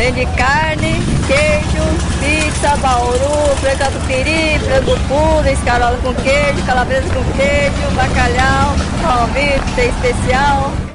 Tem de carne, queijo, pizza, bauru, frango catupiry, frango puro, escarola com queijo, calabresa com queijo, bacalhau, palmito, tem especial.